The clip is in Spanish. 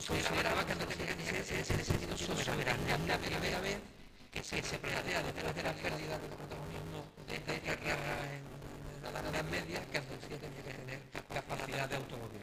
consideraba que no tenía ni ese sentido soberano. Es la primera vez que se plantea después de la pérdida del protagonismo de Inglaterra en la Edad Media que Andalucía tenía que tener capacidad de autogobierno.